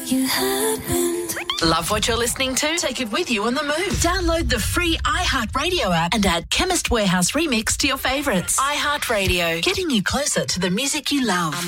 You happened. Love what you're listening to? Take it with you on the move. Download the free iHeartRadio app and add Chemist Warehouse Remix to your favourites. iHeartRadio, getting you closer to the music you love.